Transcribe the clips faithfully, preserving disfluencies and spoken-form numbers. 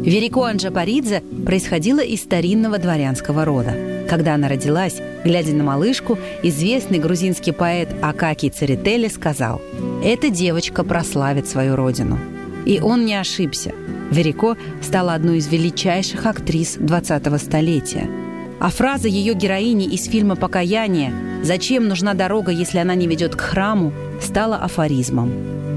Верико Анджапаридзе происходила из старинного дворянского рода. Когда она родилась, глядя на малышку, известный грузинский поэт Акакий Церетели сказал: «Эта девочка прославит свою родину». И он не ошибся. Верико стала одной из величайших актрис двадцатого столетия. А фраза ее героини из фильма «Покаяние» «Зачем нужна дорога, если она не ведет к храму?» стала афоризмом.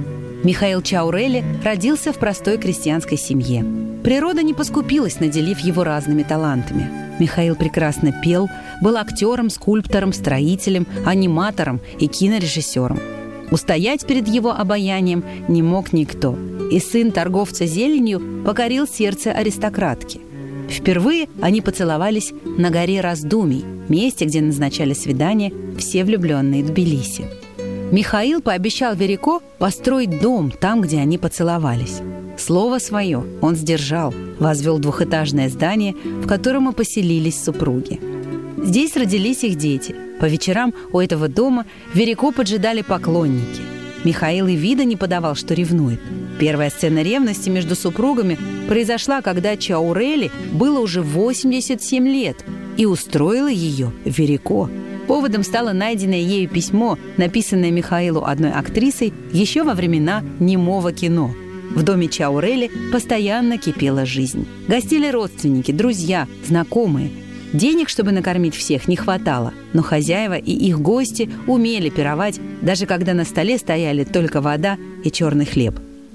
Михаил Чаурели родился в простой крестьянской семье. Природа не поскупилась, наделив его разными талантами. Михаил прекрасно пел, был актером, скульптором, строителем, аниматором и кинорежиссером. Устоять перед его обаянием не мог никто, и сын торговца зеленью покорил сердце аристократки. Впервые они поцеловались на горе Раздумий, месте, где назначали свидание все влюбленные Тбилиси. Михаил пообещал Верико построить дом там, где они поцеловались. Слово свое он сдержал, возвел двухэтажное здание, в котором и поселились супруги. Здесь родились их дети. По вечерам у этого дома Верико поджидали поклонники. Михаил и вида не подавал, что ревнует. Первая сцена ревности между супругами произошла, когда Чаурели было уже восемьдесят семь лет, и устроила ее Верико. Поводом стало найденное ею письмо, написанное Михаилу одной актрисой еще во времена немого кино. В доме Чаурели постоянно кипела жизнь. Гостили родственники, друзья, знакомые. Денег, чтобы накормить всех, не хватало, но хозяева и их гости умели пировать, даже когда на столе стояли только вода и черный хлеб.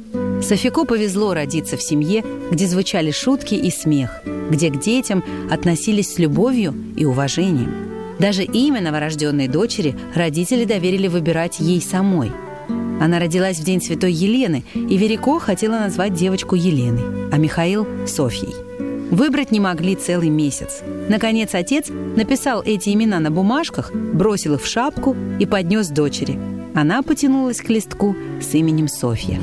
Софико повезло родиться в семье, где звучали шутки и смех, где к детям относились с любовью и уважением. Даже имя новорожденной дочери родители доверили выбирать ей самой. Она родилась в день Святой Елены, и Верико хотела назвать девочку Еленой, а Михаил – Софьей. Выбрать не могли целый месяц. Наконец отец написал эти имена на бумажках, бросил их в шапку и поднес дочери. Она потянулась к листку с именем Софья.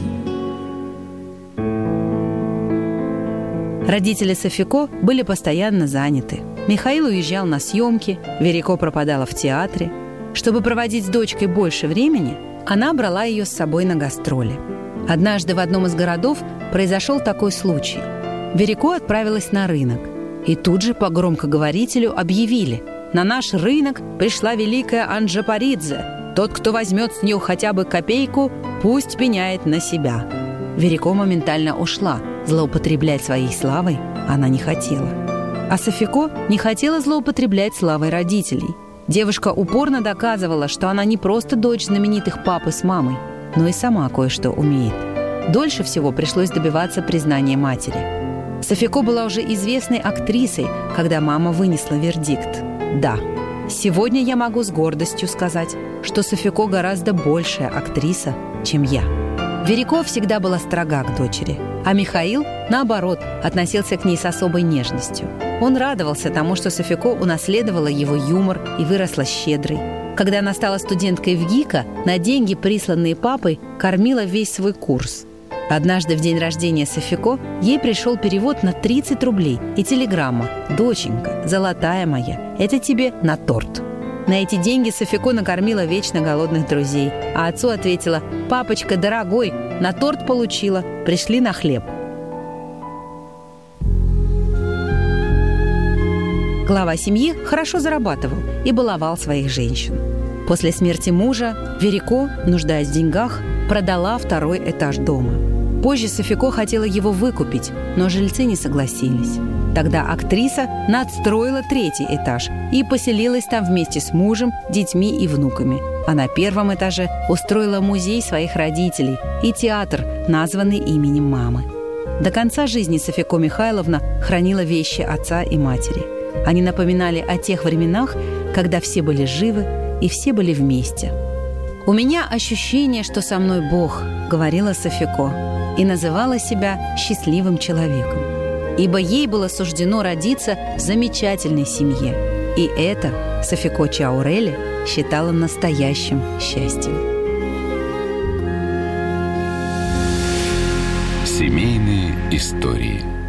Родители Софико были постоянно заняты. Михаил уезжал на съемки, Верико пропадала в театре. Чтобы проводить с дочкой больше времени, она брала ее с собой на гастроли. Однажды в одном из городов произошел такой случай. Верико отправилась на рынок. И тут же по громкоговорителю объявили: «На наш рынок пришла великая Анджапаридзе. Тот, кто возьмет с нее хотя бы копейку, пусть пеняет на себя». Верико моментально ушла. Злоупотреблять своей славой она не хотела. А Софико не хотела злоупотреблять славой родителей. Девушка упорно доказывала, что она не просто дочь знаменитых папы с мамой, но и сама кое-что умеет. Дольше всего пришлось добиваться признания матери. Софико была уже известной актрисой, когда мама вынесла вердикт. Да, сегодня я могу с гордостью сказать, что Софико гораздо большая актриса, чем я. Верико всегда была строга к дочери, а Михаил, наоборот, относился к ней с особой нежностью. Он радовался тому, что Софико унаследовала его юмор и выросла щедрой. Когда она стала студенткой в ГИКа, на деньги, присланные папой, кормила весь свой курс. Однажды в день рождения Софико ей пришел перевод на тридцать рублей и телеграмма: «Доченька, золотая моя, это тебе на торт». На эти деньги Софико накормила вечно голодных друзей, а отцу ответила: «Папочка, дорогой, на торт получила, пришли на хлеб». Глава семьи хорошо зарабатывал и баловал своих женщин. После смерти мужа Верико, нуждаясь в деньгах, продала второй этаж дома. Позже Софико хотела его выкупить, но жильцы не согласились. Тогда актриса надстроила третий этаж и поселилась там вместе с мужем, детьми и внуками. А на первом этаже устроила музей своих родителей и театр, названный именем мамы. До конца жизни Софико Михайловна хранила вещи отца и матери. Они напоминали о тех временах, когда все были живы и все были вместе. «У меня ощущение, что со мной Бог», — говорила Софико, и называла себя счастливым человеком, ибо ей было суждено родиться в замечательной семье. И это Софико Чаурели считала настоящим счастьем. Семейные истории.